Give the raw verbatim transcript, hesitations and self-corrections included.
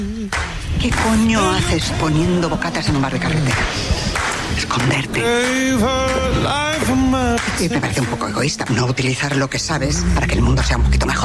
¿Qué coño haces poniendo bocatas en un bar de carretera? Esconderte. Y me parece un poco egoísta no utilizar lo que sabes para que el mundo sea un poquito mejor.